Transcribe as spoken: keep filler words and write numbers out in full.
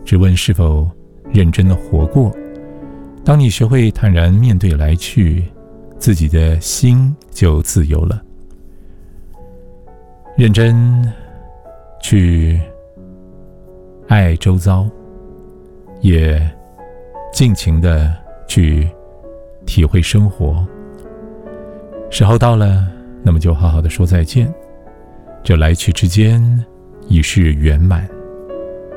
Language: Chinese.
只问是否认真的活过。当你学会坦然面对来去，自己的心就自由了。认真去爱周遭，也尽情的去体会生活。时候到了，那么就好好的说再见，这来去之间已是圆满。